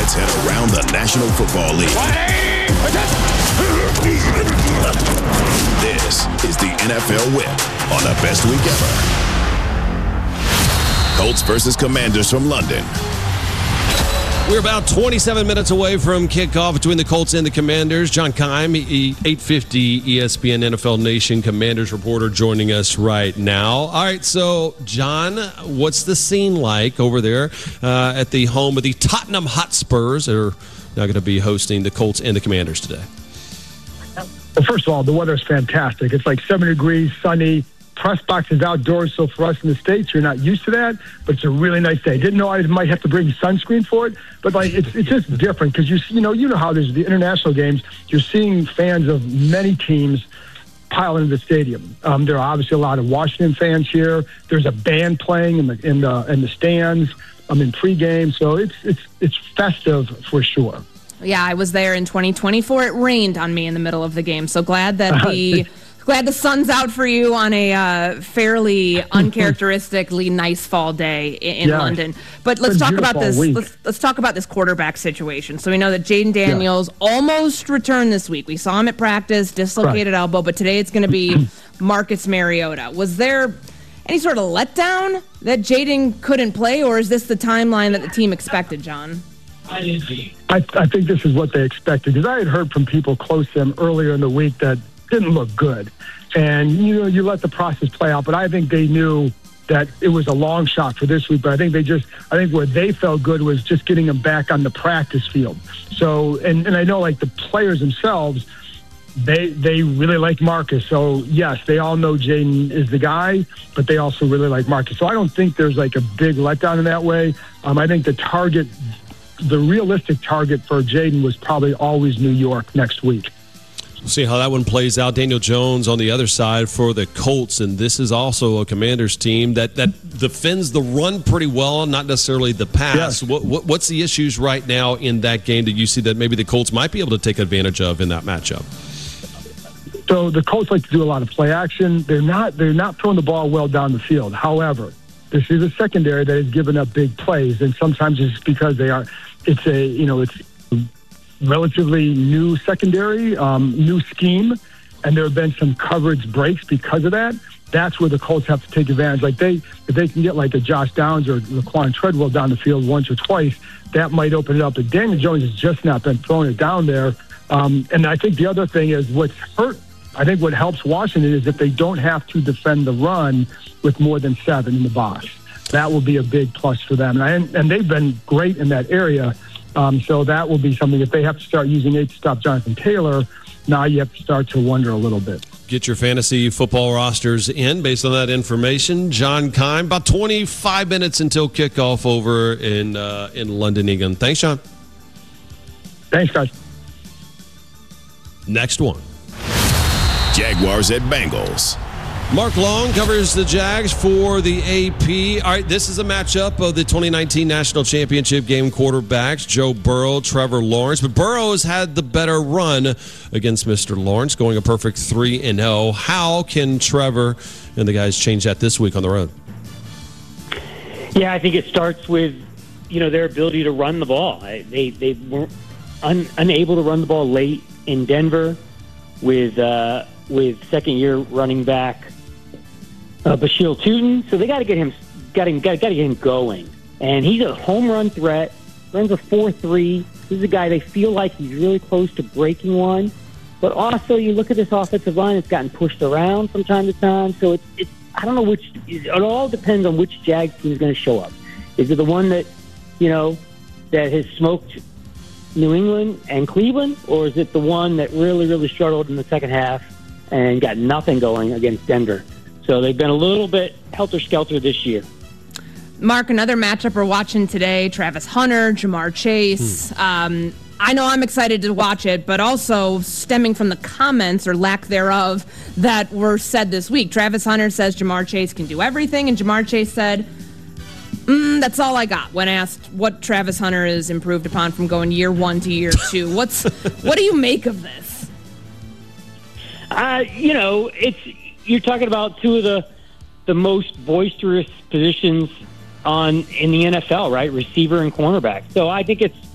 head around the National Football League. This is the NFL Whip on the best week ever. Colts versus Commanders from London. We're about 27 minutes away from kickoff between the Colts and the Commanders. John Keim, 850 ESPN NFL Nation Commanders reporter, joining us right now. All right, so, John, what's the scene like over there at the home of the Tottenham Hotspurs that are now going to be hosting the Colts and the Commanders today? Well, first of all, the weather is fantastic. It's like 7 degrees, sunny. Press box is outdoors, so for us in the States, you're not used to that, but it's a really nice day. Didn't know I might have to bring sunscreen for it, but like it's just different because you know how there's the international games. You're seeing fans of many teams pile into the stadium. There are obviously a lot of Washington fans here. There's a band playing in the stands. I'm in pregame, so it's festive for sure. Yeah, I was there in 2024. It rained on me in the middle of the game, so glad that Glad the sun's out for you on a fairly uncharacteristically nice fall day in London. But let's talk about this. Let's talk about this quarterback situation. So we know that Jayden Daniels almost returned this week. We saw him at practice, dislocated elbow, but today it's going to be Marcus Mariota. Was there any sort of letdown that Jayden couldn't play, or is this the timeline that the team expected, John? I think this is what they expected, because I had heard from people close to him earlier in the week that didn't look good. And, you let the process play out. But I think they knew that it was a long shot for this week. But I think where they felt good was just getting him back on the practice field. So, and I know, like, the players themselves, they really like Marcus. So, yes, they all know Jayden is the guy, but they also really like Marcus. So I don't think there's, like, a big letdown in that way. I think the realistic target for Jayden was probably always New York next week. We'll see how that one plays out. Daniel Jones on the other side for the Colts, and this is also a Commanders team that defends the run pretty well, not necessarily the pass. Yes. What's the issues right now in that game that you see that maybe the Colts might be able to take advantage of in that matchup? So the Colts like to do a lot of play action. They're not throwing the ball well down the field. However, this is a secondary that has given up big plays, and sometimes it's because it's relatively new secondary, new scheme, and there have been some coverage breaks because of that. That's where the Colts have to take advantage. Like if they can get like a Josh Downs or Laquan Treadwell down the field once or twice, that might open it up. But Daniel Jones has just not been throwing it down there. And I think the other thing is what helps Washington is if they don't have to defend the run with more than 7 in the box. That will be a big plus for them. And they've been great in that area. So that will be something. If they have to start using it to stop Jonathan Taylor, now you have to start to wonder a little bit. Get your fantasy football rosters in based on that information. John Keim, about 25 minutes until kickoff over in London, England. Thanks, John. Thanks, guys. Next one. Jaguars at Bengals. Mark Long covers the Jags for the AP. All right, this is a matchup of the 2019 National Championship game quarterbacks, Joe Burrow, Trevor Lawrence. But Burrow has had the better run against Mr. Lawrence, going a perfect 3-0. How can Trevor and the guys change that this week on the road? Yeah, I think it starts with, their ability to run the ball. They were unable to run the ball late in Denver with second-year running back Bashil Tootin, so they got to get him going. And he's a home run threat. Runs a 4.3. This is a guy they feel like he's really close to breaking one. But also, you look at this offensive line; it's gotten pushed around from time to time. So it's I don't know which. It all depends on which Jags team is going to show up. Is it the one that that has smoked New England and Cleveland, or is it the one that really, really struggled in the second half and got nothing going against Denver? So they've been a little bit helter-skelter this year. Mark, another matchup we're watching today, Travis Hunter, Jamar Chase. I know I'm excited to watch it, but also stemming from the comments or lack thereof that were said this week. Travis Hunter says Jamar Chase can do everything, and Jamar Chase said, that's all I got when asked what Travis Hunter is improved upon from going year 1 to year 2. What do you make of this? You're talking about two of the most boisterous positions in the NFL, right? Receiver and cornerback. So I think it's